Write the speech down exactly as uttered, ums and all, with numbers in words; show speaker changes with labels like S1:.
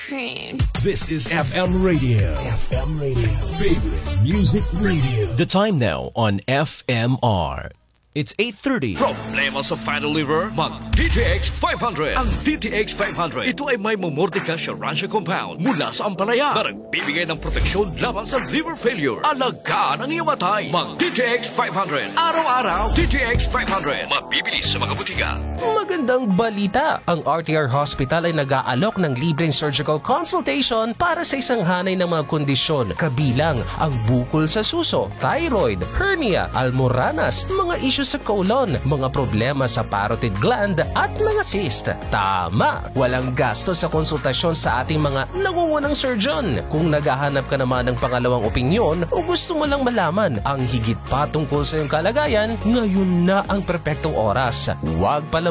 S1: This is F M Radio. F M Radio. Favorite Music Radio.
S2: The time now on F M R. It's eight thirty.
S3: Problema sa final liver? Mag-D T X five hundred. Ang D T X five hundred, ito ay may Momordica Sharansha compound mula sa ampalaya na nagbibigay ng proteksyon laban sa liver failure. Alagaan ang iyong matay. Mag-D T X five hundred. Araw-araw, D T X five hundred. Mabibili sa mga butika.
S4: Magandang balita! Ang R T R Hospital ay nag-aalok ng libreng surgical consultation para sa isang hanay ng mga kondisyon, kabilang ang bukol sa suso, thyroid, hernia, almoranas, mga isyu sa colon, mga problema sa parotid gland at mga cyst. Tama! Walang gasto sa konsultasyon sa ating mga nangungunang surgeon. Kung naghahanap ka naman ng pangalawang opinyon o gusto mo lang malaman ang higit pa tungkol sa iyong kalagayan, ngayon na ang perpektong oras. Huwag pala